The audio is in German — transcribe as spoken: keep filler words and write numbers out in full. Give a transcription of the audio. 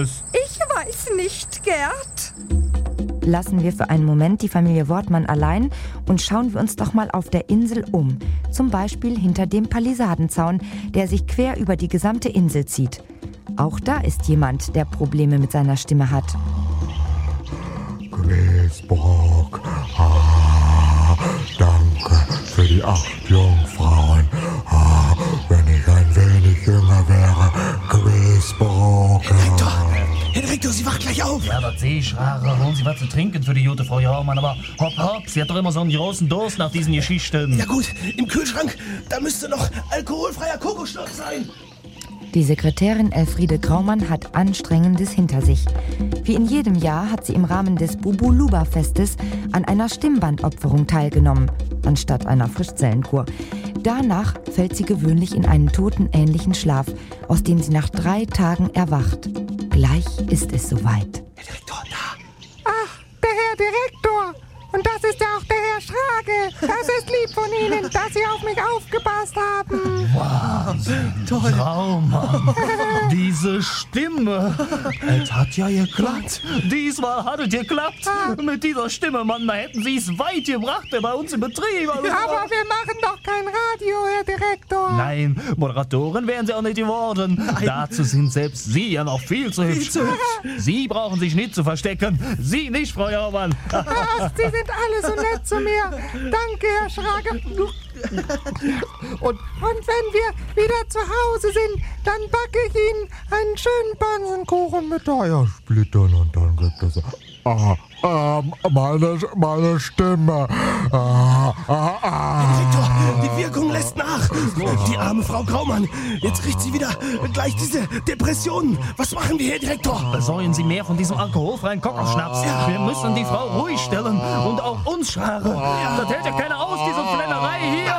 Ich weiß nicht, Gerd. Lassen wir für einen Moment die Familie Wortmann allein und schauen wir uns doch mal auf der Insel um. Zum Beispiel hinter dem Palisadenzaun, der sich quer über die gesamte Insel zieht. Auch da ist jemand, der Probleme mit seiner Stimme hat. Griesbrock, ah, danke für die acht Jungfrauen. Ah, wenn ich ein wenig jünger wäre, Griesbrock. Direktor, Herr Direktor, sie wacht gleich auf. Ja, das sehe ich, Schrager. Holen Sie was zu trinken für die gute Frau Jauermann. Aber hopp, hopp, sie hat doch immer so einen großen Durst nach diesen Geschichten. Ja gut, im Kühlschrank, da müsste noch alkoholfreier Kokosstoff sein. Die Sekretärin Elfriede Graumann hat Anstrengendes hinter sich. Wie in jedem Jahr hat sie im Rahmen des Bubu-Luba-Festes an einer Stimmbandopferung teilgenommen, anstatt einer Frischzellenkur. Danach fällt sie gewöhnlich in einen totenähnlichen Schlaf, aus dem sie nach drei Tagen erwacht. Gleich ist es soweit. Herr Direktor, da. Ach, der Herr Direktor. Und das ist ja auch der Herr Schrage. Das ist lieb von Ihnen, dass Sie auf mich aufgepasst haben. Wahnsinn, toll. Graumann, diese Stimme. Es hat ja geklappt. Diesmal hat es geklappt. Ah. Mit dieser Stimme, Mann, da hätten Sie es weit gebracht bei uns im Betrieb. Also aber wir machen doch kein Radio, Herr Direktor. Nein, Moderatorin wären Sie auch nicht geworden. Nein. Dazu sind selbst Sie ja noch viel zu hübsch. Viel zu hübsch. Sie brauchen sich nicht zu verstecken. Sie nicht, Frau Jauermann. Ach, Sie sind alle so nett zu mir. Danke, Herr Schrage. Und, und wenn wir wieder zu Hause sind, dann backe ich Ihnen einen schönen Pannenkuchen mit Eiersplittern und dann gibt es... Ah, ah, meine, meine Stimme. Ah, ah, ah. Herr Direktor, die Wirkung lässt nach. Die arme Frau Graumann. Jetzt kriegt sie wieder gleich diese Depressionen. Was machen wir, Herr Direktor? Besorgen Sie mehr von diesem alkoholfreien Kokosschnaps. Ja. Wir müssen die Frau ruhig stellen und auch uns, Schrager. Das hält ja keiner aus, diese Flennerei hier.